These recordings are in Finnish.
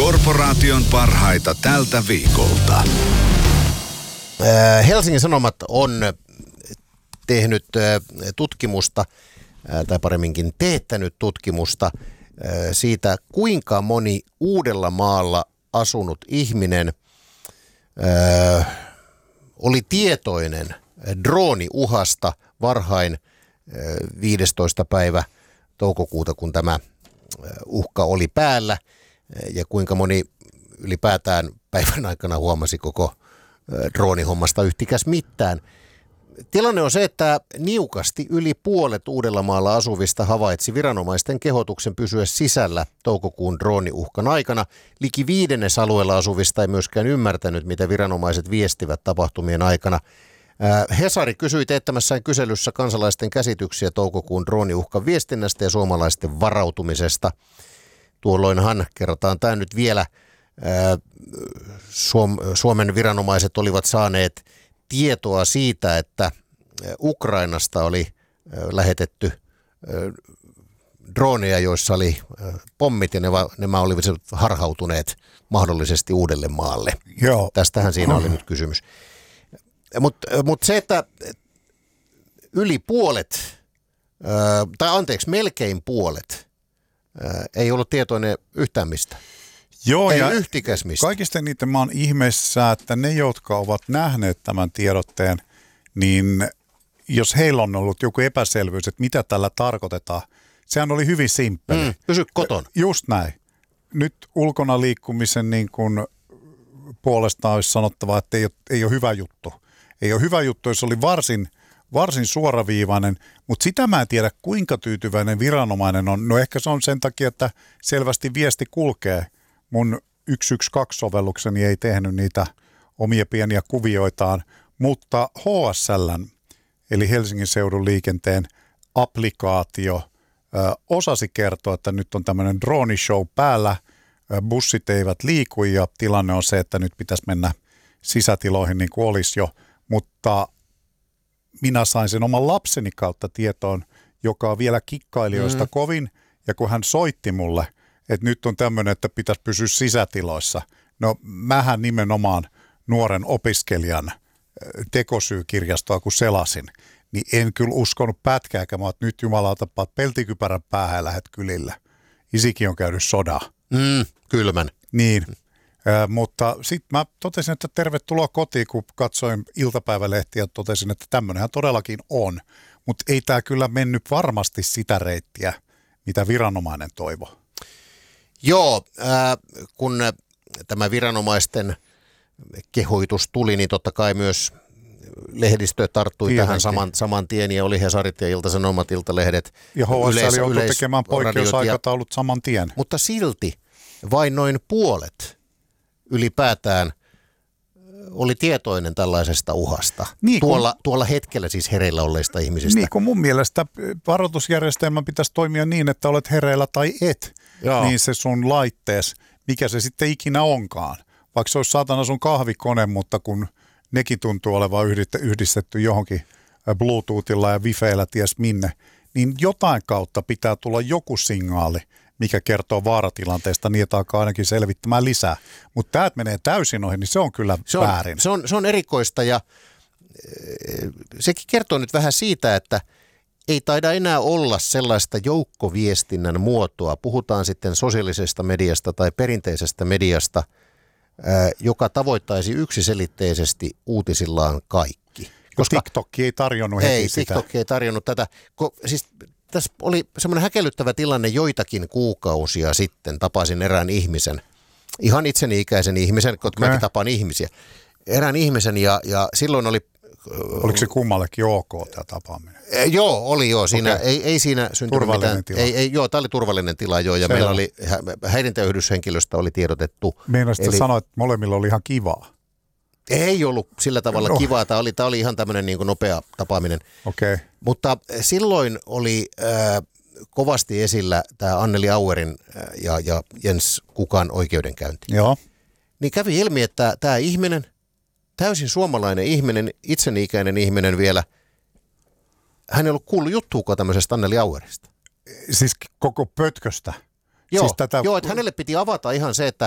Korporaation parhaita tältä viikolta. Helsingin Sanomat on tehnyt tutkimusta, tai paremminkin teettänyt tutkimusta siitä, kuinka moni Uudellamaalla asunut ihminen oli tietoinen drooniuhasta varhain 15. päivä toukokuuta, kun tämä uhka oli päällä, ja kuinka moni ylipäätään päivän aikana huomasi koko droonihommasta yhtikäs mitään. Tilanne on se, että niukasti yli puolet Uudellamaalla asuvista havaitsi viranomaisten kehotuksen pysyä sisällä toukokuun drooniuhkan aikana. Liki 1/5 alueella asuvista ei myöskään ymmärtänyt, mitä viranomaiset viestivät tapahtumien aikana. Hesari kysyi teettämässään kyselyssä kansalaisten käsityksiä toukokuun drooniuhkan viestinnästä ja suomalaisten varautumisesta. Tuolloinhan, kerrotaan tämä nyt vielä, Suomen viranomaiset olivat saaneet tietoa siitä, että Ukrainasta oli lähetetty droneja, joissa oli pommit, ja nämä olivat harhautuneet mahdollisesti Uudellemaalle. Joo. Tästähän siinä oli nyt kysymys. Mutta se, että yli puolet, melkein puolet, ei ollut tietoinen yhtään mistä. Joo, ei ja yhtikäs mistä. Kaikista niitä mä oon ihmeessä, että ne, jotka ovat nähneet tämän tiedotteen, niin jos heillä on ollut joku epäselvyys, että mitä tällä tarkoitetaan, sehän oli hyvin simppeli. Pysy kotona. Just näin. Nyt ulkona liikkumisen niin kuin puolestaan olisi sanottava, että ei ole hyvä juttu. Ei ole hyvä juttu, jos oli varsin suoraviivainen, mutta sitä mä en tiedä, kuinka tyytyväinen viranomainen on. No ehkä se on sen takia, että selvästi viesti kulkee. Mun 112-sovellukseni ei tehnyt niitä omia pieniä kuvioitaan, mutta HSL:n, eli Helsingin seudun liikenteen applikaatio, osasi kertoa, että nyt on tämmöinen droonishow päällä, bussit eivät liiku ja tilanne on se, että nyt pitäisi mennä sisätiloihin niin kuin olisi jo, mutta minä sain sen oman lapseni kautta tietoon, joka on vielä kikkailijoista kovin, ja kun hän soitti mulle, että nyt on tämmöinen, että pitäisi pysyä sisätiloissa. No mähän nimenomaan nuoren opiskelijan tekosyykirjastoa kun selasin, niin en kyllä uskonut pätkääkään, että nyt jumalauta paat peltikypärän päähän ja lähdet kylillä. Isikin on käynyt sodaa. Kylmän. Niin, mutta sitten mä totesin, että tervetuloa kotiin, kun katsoin iltapäivälehtiä ja totesin, että tämmöinenhän todellakin on. Mutta ei tämä kyllä mennyt varmasti sitä reittiä, mitä viranomainen toivoi. Joo, kun tämä viranomaisten kehoitus tuli, niin totta kai myös lehdistö tarttui tähän saman tien, ja oli Hesarit ja Ilta-Sanomat, Iltalehdet. Ja HSL joutui tekemään poikkeusaikataulut saman tien. Mutta silti vain noin puolet ylipäätään oli tietoinen tällaisesta uhasta. Niin, tuolla hetkellä siis hereillä olleista ihmisistä. Niin kuin mun mielestä varoitusjärjestelmän pitäisi toimia niin, että olet hereillä tai et. Joo. Niin se sun laittees, mikä se sitten ikinä onkaan. Vaikka se olisi saatana sun kahvikone, mutta kun nekin tuntuu olevan yhdistetty johonkin Bluetoothilla ja Wifeillä ties minne, niin jotain kautta pitää tulla joku signaali, mikä kertoo vaaratilanteesta niin, että alkaa ainakin selvittämään lisää. Mutta tämä menee täysin ohi, niin se on kyllä väärin. Se on erikoista, ja sekin kertoo nyt vähän siitä, että ei taida enää olla sellaista joukkoviestinnän muotoa, puhutaan sitten sosiaalisesta mediasta tai perinteisestä mediasta, joka tavoittaisi yksiselitteisesti uutisillaan kaikki. Koska TikTok ei tarjonnut heti sitä. TikTok ei tarjonnut tätä. Siis tässä oli semmoinen häkellyttävä tilanne joitakin kuukausia sitten. Tapasin erään ihmisen, ihan itseni ikäisen ihmisen, kun mäkin tapaan ihmisiä. Erään ihmisen, ja silloin oli... Oliko se kummallekin ok tämä tapaaminen? Joo, oli joo. Siinä, ei siinä syntynyt mitään. Joo, tämä oli turvallinen tila joo, ja meillä oli häirintäyhdyshenkilöstä oli tiedotettu. Meinasit sanoa, että molemmilla oli ihan kivaa? Ei ollut sillä tavalla kivaa. Tämä oli ihan tämmöinen niin kuin nopea tapaaminen. Okay. Mutta silloin oli kovasti esillä tämä Anneli Auerin ja Jens Kukan oikeudenkäynti. Joo. Niin kävi ilmi, että tämä ihminen, täysin suomalainen ihminen, itseni ikäinen ihminen vielä, hän ei ollut kuullut juttuukaan tämmöisestä Anneli Auerista. Siis koko pötköstä? Joo, siis joo, että hänelle piti avata ihan se, että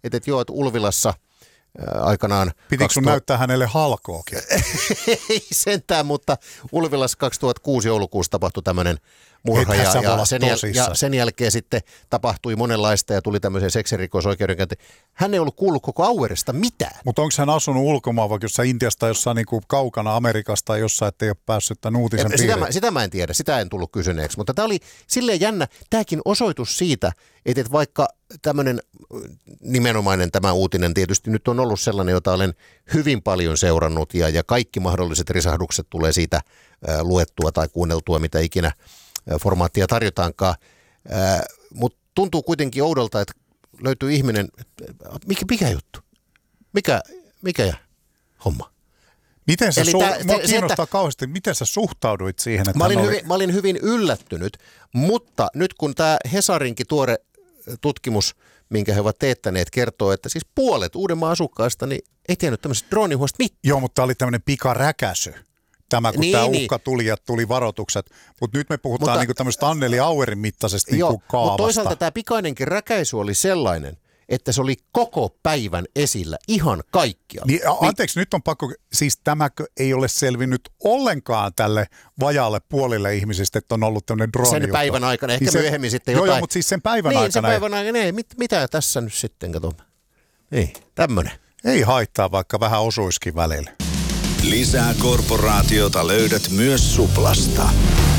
että Ulvilassa aikanaan... Pitikö sun näyttää hänelle halkookin? Ei sentään, mutta Ulvilassa 2006 joulukuussa tapahtui tämmöinen murha ja sen jälkeen sitten tapahtui monenlaista ja tuli tämmöiseen seksirikosoikeudenkäyntiin. Hän ei ollut kuullut koko Auerista mitään. Mutta onko hän asunut ulkomaan vaikka jossain Intiasta, jossain niin kuin kaukana Amerikasta tai jossain, ettei ole päässyt tämän uutisen piiriin? Sitä mä en tiedä, sitä en tullut kysyneeksi, mutta tämä oli silleen jännä, tämäkin osoitus siitä, että vaikka tämmöinen nimenomainen tämä uutinen tietysti nyt on ollut sellainen, jota olen hyvin paljon seurannut ja kaikki mahdolliset risahdukset tulee siitä luettua tai kuunneltua, mitä ikinä formaattia tarjotaankaan, mutta tuntuu kuitenkin oudolta, että löytyy ihminen, mikä juttu? Mikä homma? Miten sä kiinnostaa kauheasti, miten sä suhtauduit siihen? Että mä olin hyvin yllättynyt, mutta nyt kun tämä Hesarinkin tuore tutkimus, minkä he ovat teettäneet, kertoo, että siis puolet Uudenmaan asukkaista niin ei tiennyt tämmöisestä droonihuosta mitään. Joo, mutta tämä oli tämmöinen pikaräkäsy. Tämä, kun tämä uhka tuli ja tuli varoitukset. Mutta nyt me puhutaan niinku tämmöistä Anneli Auerin mittaisesta niinku kaavasta. Mutta toisaalta tämä pikainenkin räkäisy oli sellainen, että se oli koko päivän esillä ihan kaikkialla. Anteeksi, nyt on pakko, siis tämäkö ei ole selvinnyt ollenkaan tälle vajaalle puolille ihmisistä, että on ollut tämmöinen drone. Sen päivän aikana, ehkä niin myöhemmin sitten jotain. Joo, mutta siis sen päivän aikana. Niin, sen päivän aikana, mitä tässä nyt sitten, katsomme. Niin, tämmöinen. Ei haittaa, vaikka vähän osuisikin välillä. Lisää korporaatiota löydät myös Suplasta.